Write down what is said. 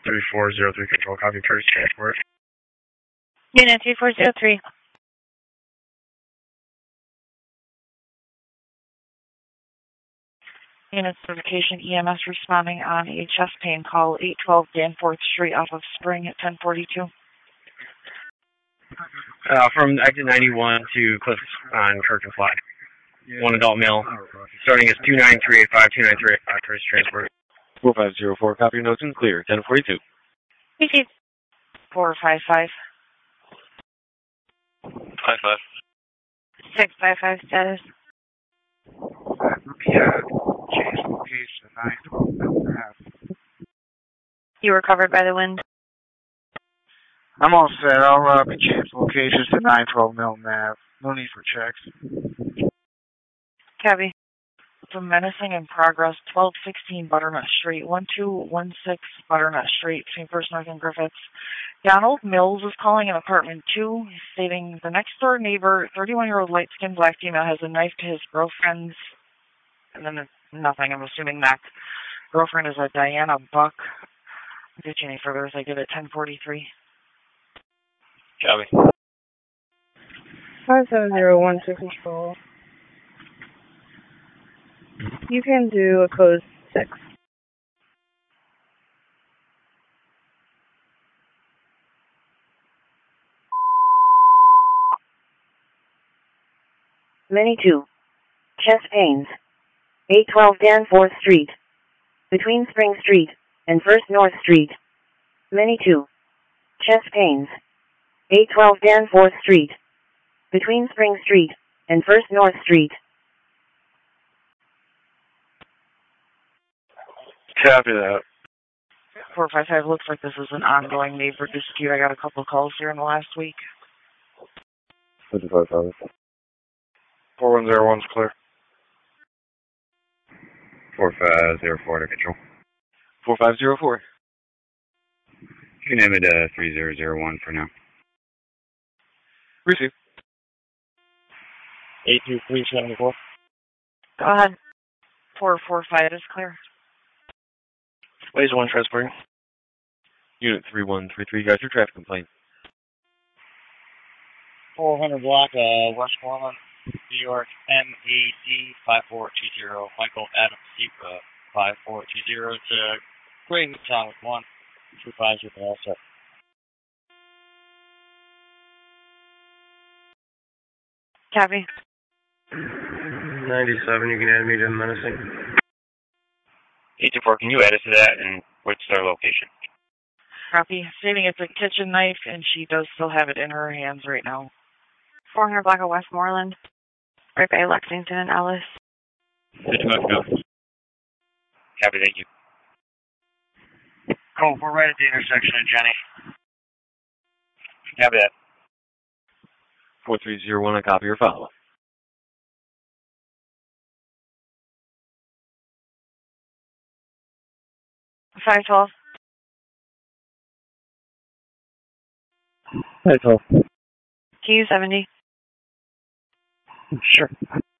3403 control, copy, Curtis transport. Unit 3403. Unit certification EMS responding on a chest pain call, 812 Danforth Street off of Spring at 1042. From exit 91 to Cliffs on Kirk and Fly. One adult male. Starting is 29385, 29385, Curtis transport. 4504, copy, notes and clear, 1042. PC 455. 55. 655 status. Change location, 912. You were covered by the wind. I'm all set. I'll be changed locations to 912 Mill Nav. No need for checks. Copy. From menacing in progress, 1216 Butternut Street, 1216 Butternut Street, between First North and Griffiths. Donald Mills is calling in apartment 2, stating the next door neighbor, 31-year-old light-skinned black female, has a knife to his girlfriend's, and then nothing, I'm assuming Mac. Girlfriend is a Diana Buck. I'll get you any further as I get it, 1043. Copy. 5701 to control. You can do a code 6. Many 2. Chest pains. 812 Danforth Street. Between Spring Street and First North Street. Many 2. Chest pains. 812 Danforth Street. Between Spring Street and First North Street. Copy that. 455, looks like this is an ongoing neighbor dispute. I got a couple of calls here in the last week. 55. 4101's clear. 4504 to control. 4504. You can name it 3001 for now. Receive. 82374. Go ahead. 445 is clear. Ways 1 transporting. Unit 3133, got your traffic complaint. 400 block, Westmoreland, New York, MAD 5420, Michael Adam Zebra 5420 to Green Town 1, 25 with an asset. Copy. 97, you can add me to menacing. 824, can you add us to that, and what's their location? Copy. Stating it's a kitchen knife, and she does still have it in her hands right now. 400 block of Westmoreland, right by Lexington and Ellis. 55, go. Copy, thank you. Cool, we're right at the intersection of Jenny. Copy that. 4301, I copy your follow. 512. 512. TU 70. Sure.